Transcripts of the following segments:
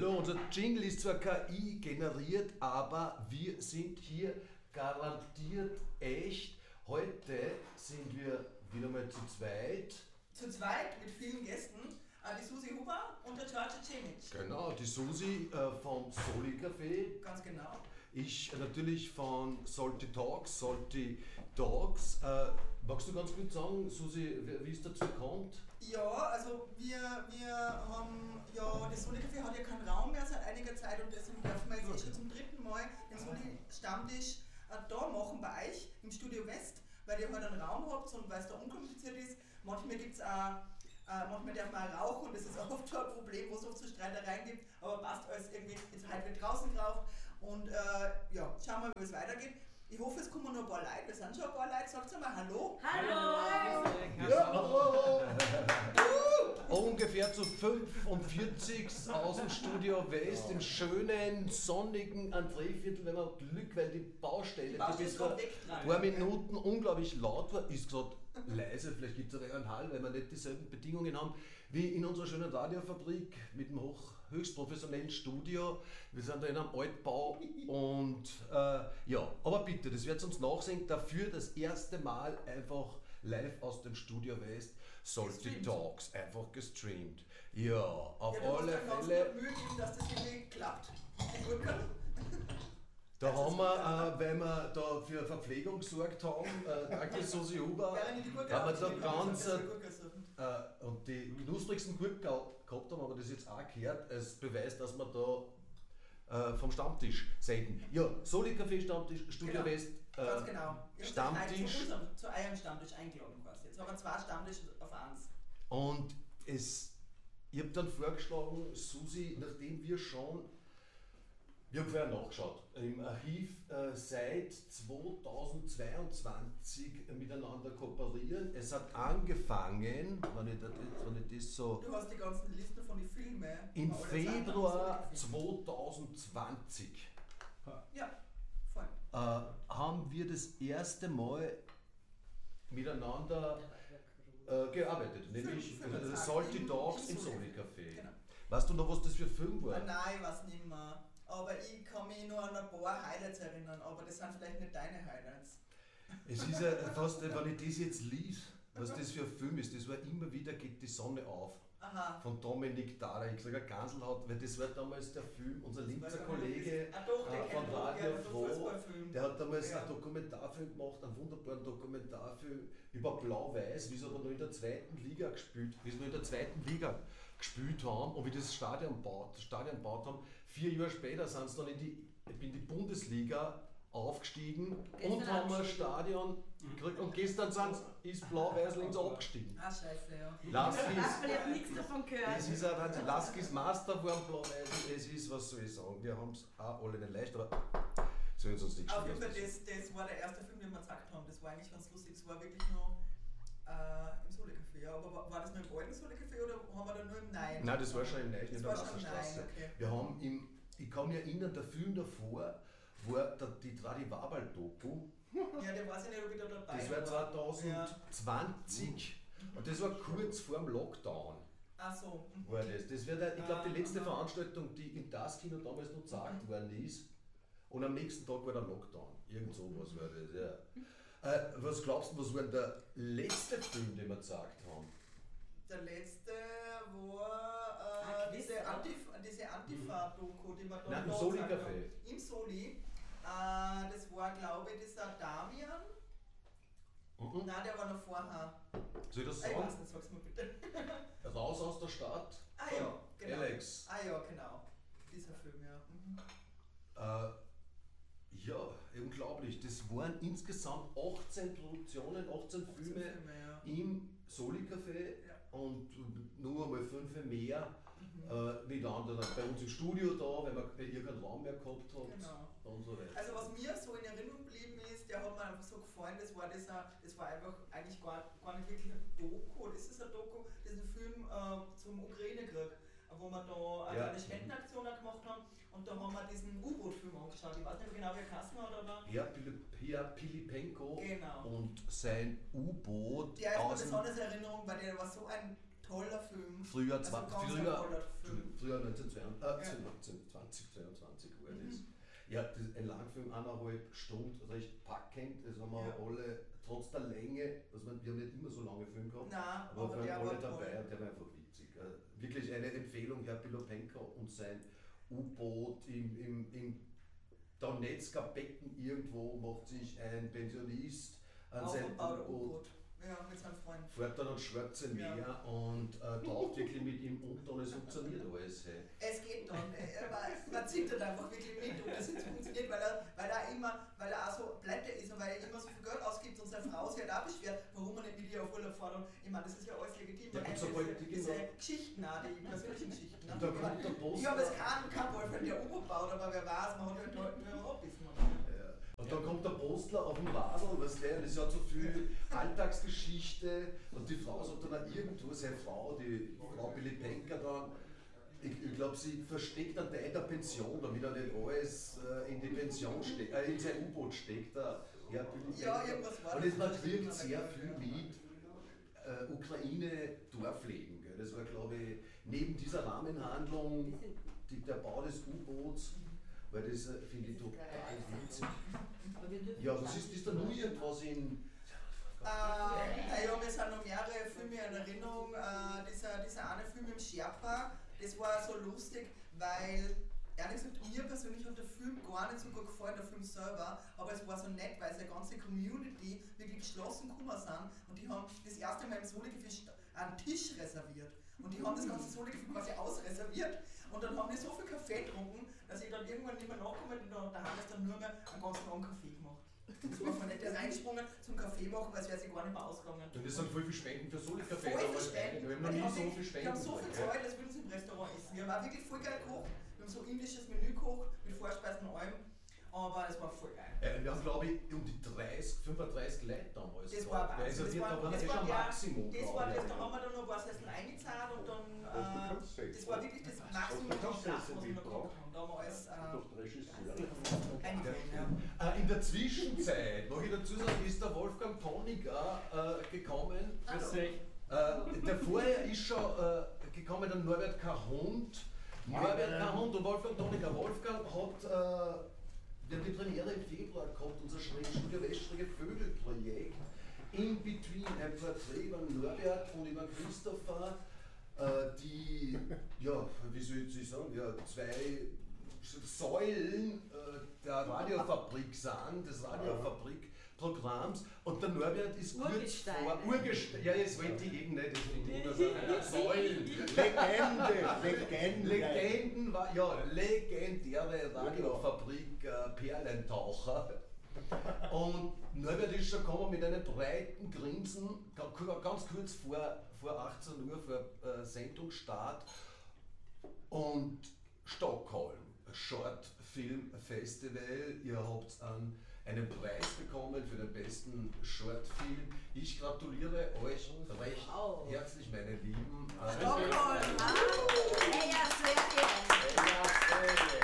Hallo, unser Jingle ist zwar KI generiert, aber wir sind hier garantiert echt. Heute sind wir wieder mal zu zweit. Zu zweit mit vielen Gästen. Die Susi Huber und der George Cemic. Genau, die Susi vom Soli Café. Ganz genau. Ich natürlich von Salty Talks, Salty Dogs. Magst du ganz gut sagen, Susi, wie es dazu kommt? Ja, also wir haben ja, das Soli Café hat ja keinen Raum mehr seit einiger Zeit und deswegen dürfen wir jetzt schon zum dritten Mal den Soli Stammtisch da machen bei euch im Studio West, weil ihr halt einen Raum habt und weil es da unkompliziert ist. Manchmal gibt es auch manchmal darf man auch rauchen und das ist oft schon ein Problem, wo es oft zu Streitereien gibt, aber passt alles irgendwie, jetzt halt wird draußen geraucht und ja, schauen wir mal, wie es weitergeht. Ich hoffe, es kommen noch ein paar Leute, wir sind schon ein paar Leute, sagt mal Hallo. Hallo! Ja, ungefähr zu 45 aus dem Studio West im schönen, sonnigen Andréviertel, wenn man Glück, weil die Baustelle bis vor ein paar Minuten unglaublich laut war, ist gerade leise, vielleicht gibt es einen Hall, weil wir nicht dieselben Bedingungen haben wie in unserer schönen Radiofabrik mit dem höchst professionellen Studio. Wir sind da in einem Altbau und ja, aber bitte, das werdet ihr uns nachsehen, dafür das erste Mal einfach live aus dem Studio West, Salty Talks, einfach gestreamt. Ja, auf alle Fälle. Mühe geben, dass das irgendwie klappt. Die Brücken. Da haben wir, weil wir da für Verpflegung gesorgt haben, danke Susi Huber, haben wir da ganz und die knusprigsten Gurken gehabt haben, aber das jetzt auch gehört als Beweis, dass wir da vom Stammtisch senden. Ja, Soli Café Stammtisch, Studio Genau. West, Ganz genau. Stammtisch. Zu eurem Stammtisch eingeladen quasi. Jetzt haben wir 2 Stammtische auf 1. Und ich habe dann vorgeschlagen, Susi, nachdem wir haben vorher nachgeschaut, im Archiv seit 2022 miteinander kooperieren. Es hat angefangen, wenn ich das so... Du hast die ganzen Listen von den Filmen. Im Februar 2020 ja, voll. haben wir das erste Mal miteinander gearbeitet, nämlich Salty Dogs im Soli Café. Genau. Weißt du noch, was das für ein Film war? Nein, ich weiß nicht mehr. Aber ich kann mich nur an ein paar Highlights erinnern, aber das sind vielleicht nicht deine Highlights. Es ist ja fast, wenn ich das jetzt lies, was das für ein Film ist, das war immer wieder Geht die Sonne auf. Aha. Von Dominik Dara. Ich sage Ganselhaut, weil das war damals der Film, unser Linzer Kollege von Radio Froh, der hat damals einen Dokumentarfilm gemacht, einen wunderbaren Dokumentarfilm über Blau-Weiß, wie sie aber nur in der zweiten Liga gespielt haben und wie das Stadion gebaut haben. 4 Jahre später sind sie dann in die Bundesliga aufgestiegen und haben ein Stadion gekriegt und gestern ist Blau-Weiß links abgestiegen. Ah, scheiße, ja. Ich habe nichts davon gehört. Das ist ein Wahnsinn. Laskis Master war Blau-Weiß. Es ist, was soll ich sagen, wir haben es auch alle nicht leicht, aber sollen uns nicht Auf jeden Fall, das war der erste Film, den wir gezeigt haben. Das war eigentlich ganz lustig. Das war wirklich noch im Soli Café. Ja, aber war das nur im alten Soli Café oder haben wir da nur im Nein? Nein, das war schon im Nein in der Wasserstraße. Okay. Wir haben ich kann mich erinnern, der Film davor war die Tradivabal-Doku. Ja, der weiß ich nicht, ob ich da dabei Das war 2020 und das war kurz vor dem Lockdown. Ach so. War das. Das wäre, ich glaube, die letzte Veranstaltung, die im Das-Kino damals noch gezeigt worden ist. Und am nächsten Tag war der Lockdown. Irgend sowas war das, ja. Was glaubst du, was war denn der letzte Film, den wir gezeigt haben? Der letzte war diese Antifa-Doku, die wir da Nein, im Soli gezeigt Café. haben. Im Soli. Das war, glaube ich, dieser Damian. Nein, der war noch vorher. Soll ich das Ich sagen? weiß nicht, sag's mir bitte. Raus aus der Stadt. Ah ja, genau. Alex. Ah ja, genau. Dieser Film, ja. Ja, unglaublich. Das waren insgesamt 18 Produktionen, 18 Filme ja. im Soli Café und nur einmal 5 mehr mit anderen. Bei uns im Studio da, weil ihr keinen Raum mehr gehabt habt. Genau. Und so weiter. Also was mir so in Erinnerung geblieben ist, der hat mir einfach so gefallen, das war einfach eigentlich gar nicht wirklich ein Doku, das ist ein Doku, das ist ein Film zum Ukraine-Krieg, wo wir da eine Spendenaktion gemacht haben und da haben wir diesen U-Boot-Film angeschaut, ich weiß nicht genau, wie er geheißen hat, aber... Ja, Pilipenko genau. und sein U-Boot. Der ist mir besonders in Erinnerung, weil der war so ein toller Film. Früher, Also früher 1922 war das. Ja, das ist ein Langfilm, 1,5 Stunden, recht packend, das haben wir alle, trotz der Länge, also wir haben nicht immer so lange Filme gehabt, Nein, aber wir der waren war alle dabei toll. und der war einfach witzig. Wirklich eine Empfehlung, Herr Pilopenko und sein U-Boot im Donetsker Becken irgendwo macht sich ein Pensionist an sein U-Boot. Ja, mit seinem Freund. Fährt dann ans Schwarze Meer und taucht wirklich mit ihm unter und es funktioniert alles. Hey. Es geht dann, man zittert einfach wirklich mit und das funktioniert, weil er auch so pleite ist und weil er immer so viel Geld ausgibt und seine Frau sich halt auch beschwert, warum man nicht mit ihr auf Urlaub fährt. Und ich meine, das ist ja alles legitim, Ja, diese Geschichten auch, die persönlichen Geschichten. Und da kommt der Post. Ich habe jetzt keinen Boyfriend, der U-Boot baut, aber wer weiß, man hat halt auch ein bisschen. Und dann kommt der Postler auf dem Radl, weißt du, das hat so viel Alltagsgeschichte und die Frau sagt dann auch irgendwo, seine Frau, die Frau Pilopenko dann, ich glaube, sie versteckt einen Teil der Pension, damit er nicht alles in die Pension steckt, in sein U-Boot steckt. Irgendwas war und man kriegt sehr viel mit Ukraine-Dorfleben. Das war, glaube ich, neben dieser Rahmenhandlung der Bau des U-Boots. Weil das finde ich total witzig. Ja, was ist da nur irgendwas in. Ja, mir sind noch mehrere Filme in Erinnerung. Dieser eine Film im Sherpa, das war so lustig, weil, ehrlich gesagt, mir persönlich hat der Film gar nicht so gut gefallen, der Film selber, aber es war so nett, weil seine ganze Community wirklich geschlossen gekommen sind und die haben das erste Mal im Solegefecht einen Tisch reserviert. Und die haben das ganze Solegefecht quasi ausreserviert. Und dann haben die so viel Kaffee getrunken, dass ich dann irgendwann nicht mehr nachgekommen bin und daheim ist dann nur mehr einen ganzen Abend Kaffee gemacht. Das war voll nett, der ist eingesprungen zum Kaffee machen, weil es wäre sich gar nicht mehr ausgegangen. Und das sind voll viel Spenden für Soli-Kaffee. Voll viel Spenden. Wir haben noch nie so viel Spenden. Die haben so viel Zeit, als würden sie im Restaurant essen. Wir haben auch wirklich voll geil gekocht. Wir haben so indisches Menü gekocht, mit Vorspeisen und allem. Aber es war voll geil. Wir haben, glaube ich, um die 35 Leute damals. Das war Wahnsinn. Da haben wir schon Maximum. Da haben wir dann noch ein paar Sessel eingezahlt und dann. Das war wirklich das Maximum, was wir gekocht haben. Da haben wir alles. In der Zwischenzeit, noch ich dazu sagen, ist der Wolfgang Tonig gekommen. Der vorher ist schon gekommen, der Norbert Kahund. Und Wolfgang Tonig. Wolfgang hat. Wir haben die Premiere im Februar gehabt, unser Studio Westschräge Vögel-Projekt. In Between, ein Porträt über Norbert und über Christopher, die, ja, wie soll ich sagen, ja, zwei Säulen der Radiofabrik sind, des Radiofabrikprogramms. Und der Norbert ist kurz vor Urgestein. Ja, jetzt wollte ich eben nicht, das finde ich Säulen. Legenden war, ja, legendäre Radiofabrik Perlentaucher. Und Norbert ist schon gekommen mit einem breiten Grinsen, ganz kurz vor 18 Uhr, vor Sendungsstart. Und Stockholm, Short Film Festival, ihr habt einen Preis bekommen für den besten Shortfilm. Ich gratuliere euch recht herzlich, meine Lieben. Stockholm! Hey, ja, sehr gerne!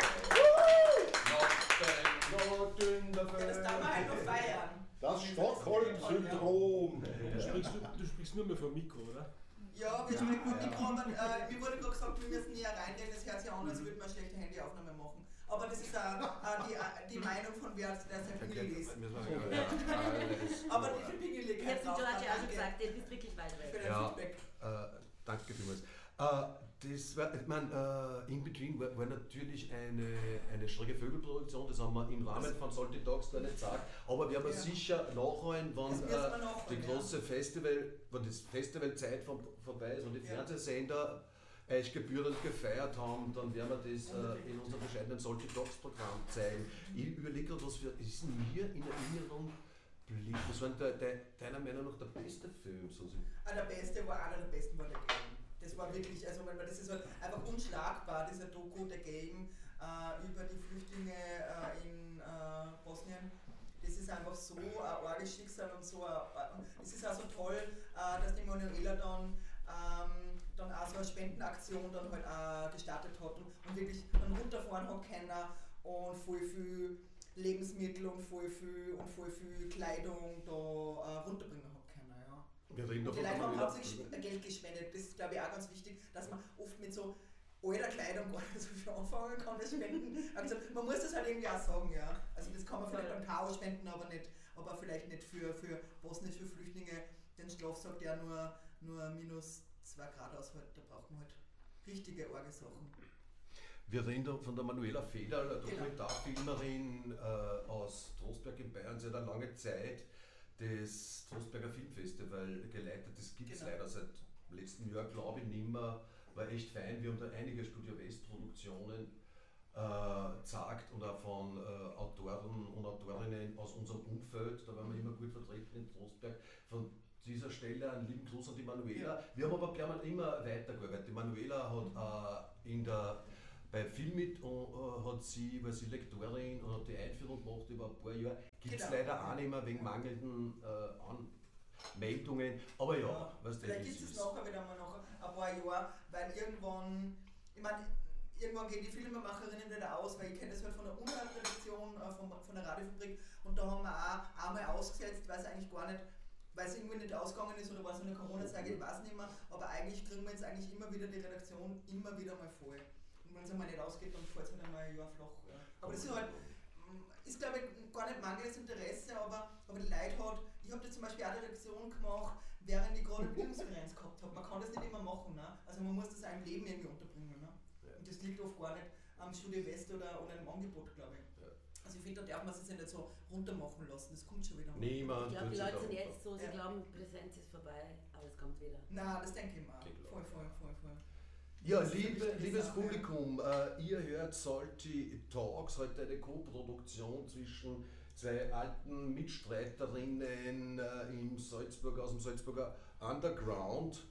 Das darf man halt noch feiern. Das Stockholm-Syndrom. Du sprichst nur mehr vom Mikro, oder? Ja, wir sprechen vom Mikro, aber mir wurde gerade gesagt, wir müssen näher reingehen, das hört sich an, als würde man eine schlechte Handyaufnahme machen. Aber das ist die Meinung von wer der sein Pingel ist. Aber die Pingel Ich hab's dem George auch schon gesagt, der ist wirklich weit weg. Für dein Feedback. Danke vielmals. Das war, ich meine, In Between war natürlich eine schräge Vögelproduktion, das haben wir im Rahmen von Salty Dogs da nicht gesagt, aber wir haben sicher nachholen, wenn die große Festival, wenn das Festivalzeit vorbei ist und die Fernsehsender euch gebührend gefeiert haben, dann werden wir das in unserem bescheidenen Salty Dogs Programm zeigen. Ich überlege gerade, was ist mir in Erinnerung blieb. Was war deiner Meinung nach der beste Film? Der beste war einer der besten war der Game. Das war wirklich, also das ist halt einfach unschlagbar, dieser Doku, der Game über die Flüchtlinge in Bosnien. Das ist einfach so ein arges Schicksal und so. Es ist auch so toll, dass die Manuela dann auch so eine Spendenaktion dann halt auch gestartet hat und wirklich dann runterfahren hat können und voll viel Lebensmittel und voll viel Kleidung da runterbringen hat können. Ja. Die Leute haben hauptsächlich Geld gespendet. Das ist, glaube ich, auch ganz wichtig, dass man oft mit so alter Kleidung gar nicht so viel anfangen kann, das Spenden. Also man muss das halt irgendwie auch sagen, ja. Also das kann man vielleicht beim Chaos spenden, aber vielleicht nicht für bosnische Flüchtlinge. Den Schlafsack, der nur minus 2 Grad aushält, da braucht man halt richtige Orgelsachen. Wir reden da von der Manuela Federl, eine Dokumentarfilmerin aus Trostberg in Bayern. Sie hat eine lange Zeit das Trostberger Filmfestival geleitet. Das gibt es leider seit letztem Jahr, glaube ich, nicht mehr. War echt fein. Wir haben da einige Studio West Produktionen gezeigt und auch von Autoren und Autorinnen aus unserem Umfeld. Da waren wir immer gut vertreten in Trostberg. Von dieser Stelle einen lieben Gruß an die Manuela. Ja. Wir haben aber gleich mal immer weitergearbeitet. Die Manuela hat bei Filmmit hat sie, war sie Lektorin und hat die Einführung gemacht über ein paar Jahre. Gibt es leider auch nicht mehr wegen mangelnden Anmeldungen. Aber ja, weißt du, vielleicht gibt es nachher wieder mal nach ein paar Jahren, weil irgendwann gehen die Filmemacherinnen wieder aus, weil ich kenne das halt von der Unreal-Redaktion von der Radiofabrik und da haben wir auch einmal ausgesetzt, weil es irgendwie nicht ausgegangen ist oder war es eine Corona-Zeit, ich weiß nicht mehr, aber eigentlich kriegen wir jetzt eigentlich immer wieder die Redaktion immer wieder mal voll. Und wenn es einmal nicht ausgeht, dann fällt es halt einmal ein Jahr flach. Ja. Aber das ist glaube ich gar nicht mangelndes Interesse, aber die Leute ich habe da zum Beispiel auch die Redaktion gemacht, während ich gerade Bildungsgrenz gehabt habe. Man kann das nicht immer machen, ne? Also man muss das auch im Leben irgendwie unterbringen. Ne? Ja. Und das liegt oft gar nicht am Studio West oder im Angebot, glaube ich. Ja. Also ich finde, da darf man sich nicht so runtermachen lassen, das kommt schon wieder. Niemand. Ich glaube, die Leute sind jetzt so, sie glauben, Präsenz ist vorbei, aber es kommt wieder. Nein, das denke ich mal. Voll. Ja, liebes Publikum, ihr hört Salty Talks, heute eine Co-Produktion zwischen zwei alten Mitstreiterinnen aus dem Salzburger Underground.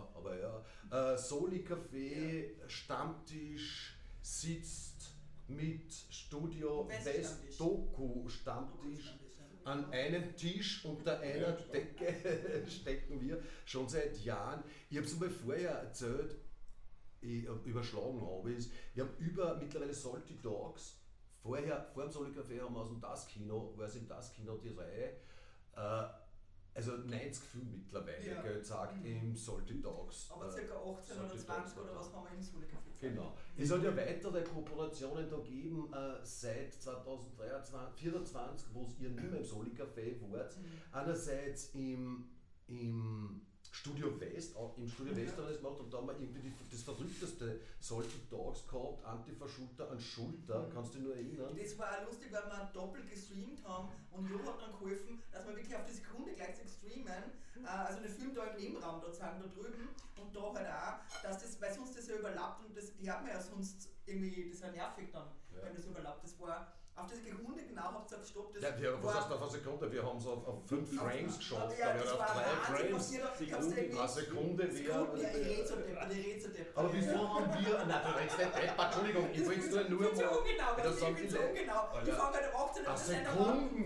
Soli Café, Stammtisch sitzt mit Studio West Doku Stammtisch an einem Tisch unter einer Decke stecken wir schon seit Jahren. Ich habe es mal vorher erzählt, überschlagen habe ich habe mittlerweile Salty Dogs, vor dem Soli Café haben wir aus dem Das-Kino, war es im Das-Kino die Reihe, also 90 Filme mittlerweile, gesagt im Salty Dogs. Aber ca. 18 oder 20 oder was haben wir im Soli Café? Genau. Es hat ja weitere Kooperationen da gegeben, seit 2023, wo ihr nicht mehr im Soli Café wart. Einerseits im Studio West, auch im Studio West haben wir das gemacht und da haben wir irgendwie das verrückteste Salty Dogs gehabt, Antifa Schulter an Schulter, kannst du dich nur erinnern? Das war auch lustig, weil wir doppelt gestreamt haben und Jo hat dann geholfen, dass wir wirklich auf die Sekunde gleichzeitig streamen, also den Film da im Nebenraum da zeigen, da drüben und da halt auch, weil sonst das ja überlappt und die hat man ja sonst irgendwie, das ist ja nervig dann, wenn das überlappt, das war auf das Sekunde genau habt ihr gestoppt. Was heißt auf eine Sekunde? Wir haben es auf 5 Frames geschaut, das auf 3 Frames. Eine Sekunde wäre. Aber wieso haben wir. Nein, du redest nicht Depp, Entschuldigung, ich will es nur mal. Ich bin so ungenau. Die fangen halt um 18 Uhr Sekunden!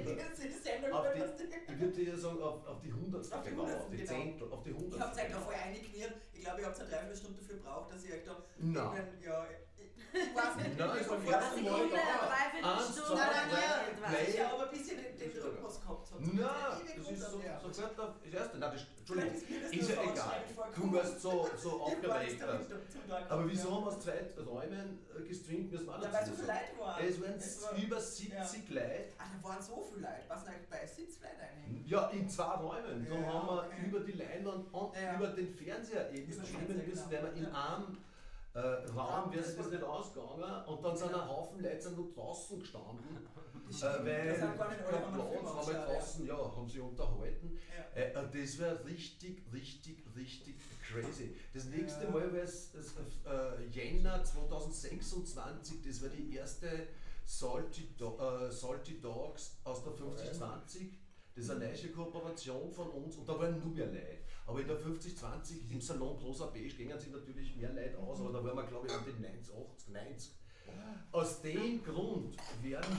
Ich würde dir sagen, auf die Hundertstel genau, auf die Zehntel, auf die Hundertstel. Ich habe es eigentlich auch vorher eingekniert. Ich glaube, ich habe eine Dreiviertelstunde dafür gebraucht, dass ich euch da. Nein. Ich weiß nicht, nein, ich war erst Mal da. 1, 2, 3, Play. Aber ein bisschen den Rhythmus gehabt hat. Nein, das ist sofort das erste. Nein, Entschuldigung, ist ja egal. Du warst so aufgeregt. Aber wieso haben wir aus 2 Räumen gestreamt? Müssen wir auch weil so viele Leute waren. Es waren über 70 Leute. Ach, da waren so viele Leute. Was eigentlich bei Sitzleute eigentlich? Ja, in 2 Räumen. Da haben wir über die Leinwand und über den Fernseher eben streamen müssen, weil wir in einem Raum wäre das nicht ausgegangen und dann sind ein Haufen Leute noch draußen gestanden, weil draußen haben sie unterhalten. Ja. Das wäre richtig crazy. Das nächste Mal wäre es Jänner 2026, das wäre die erste Salty Dogs aus der 5020. Das ist eine neue Kooperation von uns und da waren nur mehr Leute. Aber in der 5020 im Salon Großer Beige gingen sich natürlich mehr Leute aus, aber da waren wir glaube ich an den 90. Aus dem Grund werden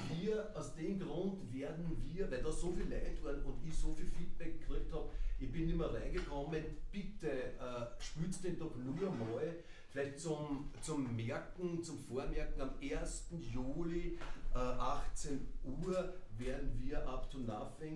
wir, weil da so viele Leute waren und ich so viel Feedback gekriegt habe, ich bin nicht mehr reingekommen, bitte spielt den doch nur mal, vielleicht zum Vormerken, am 1. Juli 18 Uhr werden wir Up to Nothing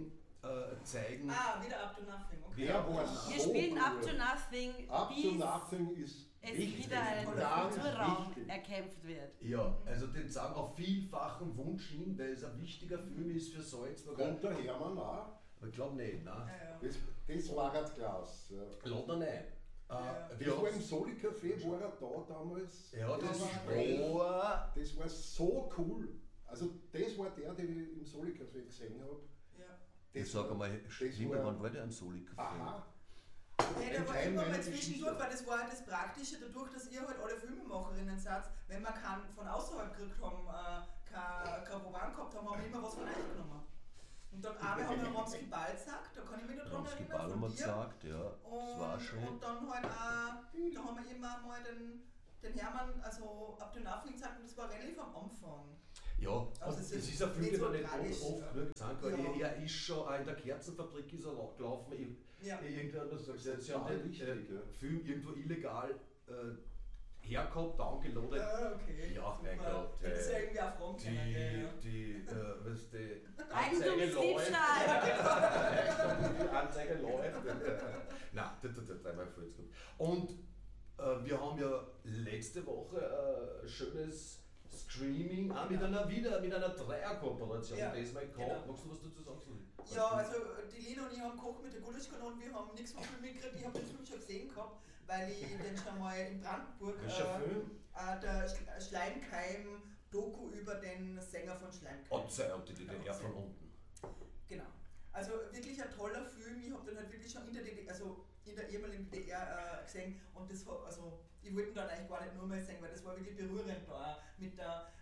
zeigen. Wieder Up to Nothing, okay. Der war Wir so spielen cool. Up to Nothing, Up to bis Nothing ist es wichtig. wieder ein Ganz Kulturraum wichtig. erkämpft wird. Ja, also den sagen auf vielfachen Wunsch hin, weil es ein wichtiger Film ist für Salzburg. Kommt der Hermann auch? Ich glaube nicht, nein. Ja. Das war ganz klasse. Ja. Laut noch nicht. Das war im Soli-Café, war er da damals? Ja, das war Das war so cool. Also das war der, den ich im Soli-Café gesehen habe. Ja. Ich sag einmal, wann war der am Soli-Café? Aha. Ja, da war immer mal kleine zwischendurch, Geschichte. weil das war halt das Praktische, dadurch, dass ihr halt alle Filmemacherinnen seid, wenn wir keinen von außerhalb gekriegt haben, kein Programm gehabt haben, haben wir immer was von euch genommen. Und dann einmal haben wir Romski Ball gesagt, da kann ich mich noch dran Romski erinnern, Ball haben von wir dir. gesagt, ja. Das war schön. Und dann halt auch, da haben wir immer mal den Hermann, also Up to Nothing gesagt, und das war relativ am Anfang. Ja, Also und es es ist ist ein Film, nicht den so man nicht tragisch. oft genug gesagt hat. Ja. Er ist schon auch in der Kerzenfabrik ist er gelaufen. Ja. Irgendwann das sagt, Das sie haben den richtig, ja. Film irgendwo illegal hergehabt, downgeloadet. Okay. Ja, mein super. Gott, Das ist ja irgendwie auch Fragen Weißt du, Eigentumsdiebstahl! Die Anzeige läuft. Nein, dreimal falsch gemacht. Und wir haben ja letzte Woche schönes Screaming auch mit einer Dreierkooperation diesmal gehabt. Genau. Magst du was dazu sagen? Ja, also die Lena und ich haben gekocht mit der Gulaschkanone, wir haben nichts vom Film mitgekriegt, ich habe den Film schon gesehen gehabt, weil ich den schon mal in Brandenburg, Welcher Film? der Schleimkeim-Doku über den Sänger von Schleimkeim. Und die DDR von unten. Genau. Also wirklich ein toller Film, ich habe den halt wirklich schon in der DDR, also in der ehemaligen DDR gesehen und das war, also ich wollte ihn dann eigentlich gar nicht nur mehr sehen, weil das war wirklich berührend da mit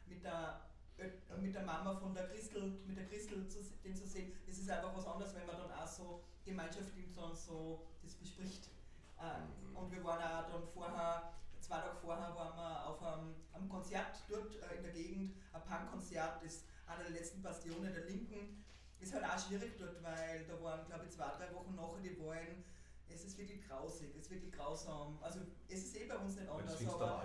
der Mama von der Christel, den zu sehen. Das ist einfach was anderes, wenn man dann auch so gemeinschaftlich dann so das bespricht. Und wir waren auch dann vorher, 2 Tage vorher waren wir auf einem Konzert dort in der Gegend, ein Punkkonzert, das ist einer der letzten Bastionen der Linken. Ist halt auch schwierig dort, weil da waren, glaube ich, 2-3 Wochen nachher die Wahlen. Es ist wirklich grausig, es ist wirklich grausam. Also es ist bei uns nicht anders,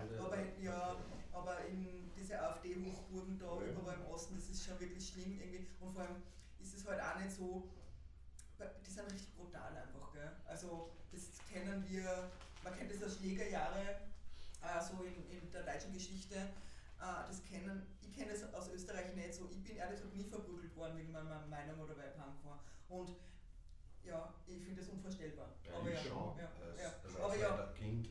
aber in diese AfD-Hochburgen da überall im Osten, das ist schon wirklich schlimm irgendwie. Und vor allem ist es halt auch nicht so, die sind richtig brutal einfach, gell? Also das kennen wir, man kennt das aus Schlägerjahre, so in der deutschen Geschichte. Ich kenne das aus Österreich nicht so. Ich bin ehrlich gesagt nie verprügelt worden wegen meiner Meinung oder weil ich Punk war. Und ja, ich finde das unvorstellbar. Ja, aber ich ja, schon. ja. Aber ja, Kind.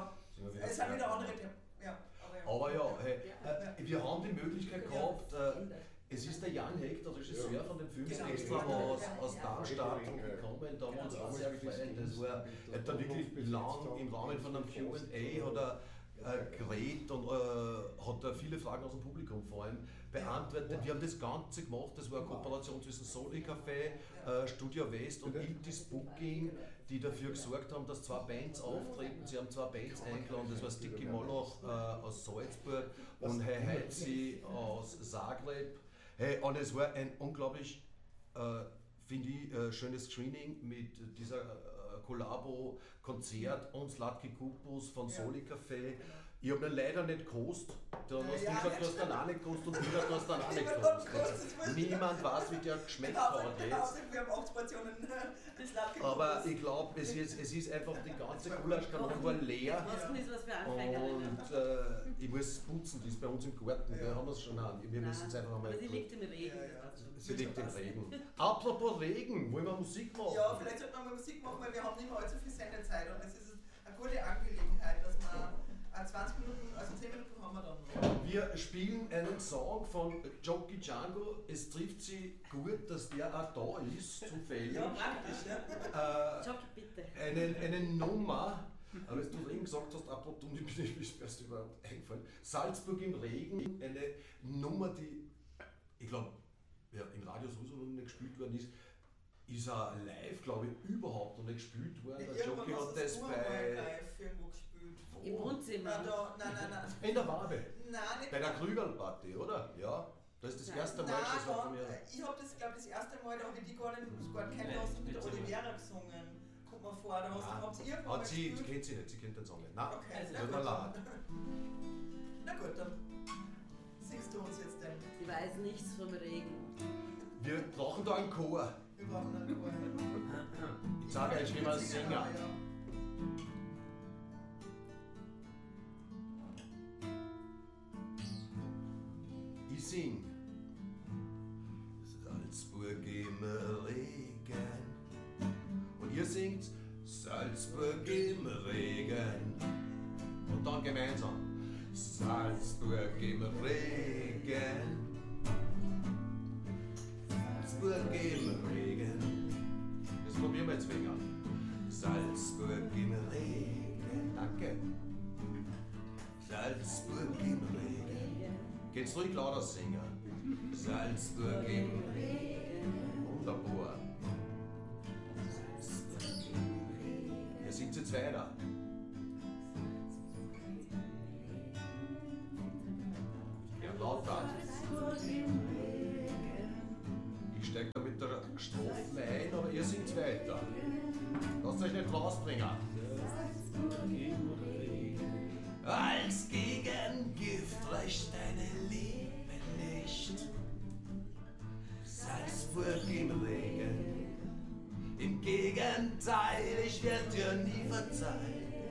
Es sind wieder andere Themen. Ja, aber ja, hey, wir haben die Möglichkeit gehabt, es ist der Jan Heck, der Regisseur von dem Film, Genau. extra aus Darmstadt gekommen, da haben wir uns auch sehr gefreut. Das war, er hat da wirklich lang im Rahmen von einem Q&A hat er geredet und hat da viele Fragen aus dem Publikum vor allem beantwortet. Wir haben das Ganze gemacht, das war eine Kooperation zwischen Soli-Café, Studio West und Iltis Booking, die dafür gesorgt haben, dass 2 Bands auftreten. Sie haben 2 Bands eingeladen, das war Sticky Moloch aus Salzburg und Hey Heizi aus Zagreb. Hey, und es war ein unglaublich, finde ich, schönes Screening mit dieser Kollabo-Konzert und Slatki Kupus von Soli-Café. Ich habe ihn leider nicht gekostet. Da hast du gesagt, du hast dann auch nicht gekostet und du hast dann auch nicht gekostet. Niemand weiß, wie der geschmeckt hat jetzt. Wir haben 8 Portionen Slatki. Aber ich glaube, es ist einfach, die ganze Gulaschkanone war leer. Kosten ist was für Anfängerinnen. Und ich muss putzen, die ist bei uns im Garten, wir haben es schon an. Wir müssen es einfach einmal. Aber sie liegt im Regen. Sie liegt im Regen. Apropos Regen, wollen wir Musik machen? Ja, vielleicht sollten wir mal Musik machen, weil wir haben nicht mehr allzu viel Sendezeit und es ist eine gute Angelegenheit, dass wir 20 Minuten, also 10 Minuten haben wir dann noch. Wir spielen einen Song von Jockey Django. Es trifft sie gut, dass der auch da ist, zufällig. Ja, praktisch, ja. Jockey, bitte. Eine Nummer, aber als du eben gesagt hast, apropos, du bist erst überhaupt eingefallen. Salzburg im Regen, eine Nummer, die, ich glaube, ja, im Radio sowieso noch nicht gespielt worden ist auch live, glaube ich, überhaupt noch nicht gespielt worden. Der Jockey hat das bei. Live irgendwo gespielt. Im Wohnzimmer. Nein. In der Wabe. Nein, nicht. Bei der Krügerl-Party, oder? Ja. Das ist das erste Mal, das hat mir. Ich habe das, glaube ich, das erste Mal, da habe ich die gar nicht kennen, hast du mit der Olivera gesungen. Kommt mal vor, da habt ihr irgendwann mal Sie gespielt. kennt sie nicht, sie kennt den Song nicht. Nein, Okay, tut mir leid. Na gut, dann singst du uns jetzt den. Sie weiß nichts vom Regen. Wir brauchen da einen Chor. Wir waren ein Chor. Ich sage euch, wie man singen. Ich sing. Salzburg im Regen. Und ihr singt Salzburg im Regen. Und dann gemeinsam. Salzburg im Regen. Salzburg im Regen. Das probieren wir jetzt wegen. Salzburg im Regen. Danke. Salzburg im Regen. Geht's ruhig lauter singen. Salzburg im Regen. Wunderbar. Ihr singt jetzt weiter. Ja, lauter. Ich steig da mit der Strophe ein, aber ihr singt weiter. Lasst euch nicht rausbringen. Als Gegengift reicht deine Liebe nicht. Salzburg im Regen. Im Gegenteil, ich werd dir nie verzeihen.